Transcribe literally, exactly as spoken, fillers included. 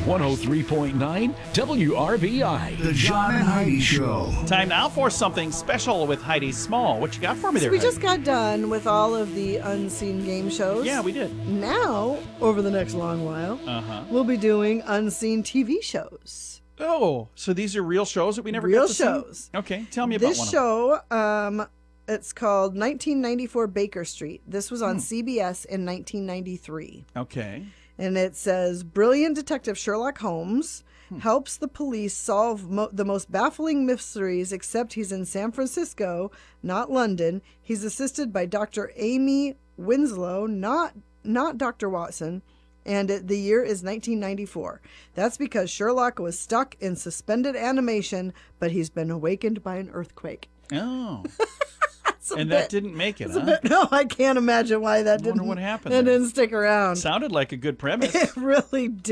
one oh three point nine W R B I. The John and Heidi Show. Time now for something special with Heidi Small. What you got for me there, We Heidi? just got done with all of the unseen game shows. Yeah, we did. Now, over the next long while, Uh-huh. we'll be doing unseen T V shows. Oh, so these are real shows that we never Real got to shows. see? Okay, tell me about This one of show, um, it's called nineteen ninety-four Baker Street. This was on Hmm. C B S in nineteen ninety-three. them. Okay. And it says, brilliant detective Sherlock Holmes helps the police solve mo- the most baffling mysteries, except he's in San Francisco, not London. He's assisted by Doctor Amy Winslow, not not Doctor Watson. And it, the year is nineteen ninety-four. That's because Sherlock was stuck in suspended animation, but he's been awakened by an earthquake. Oh. That's a and bit- that didn't make it, that's a huh? bit- no, I can't imagine why that I wonder didn't, what happened that there. didn't stick around. Sounded like a good premise. It really did.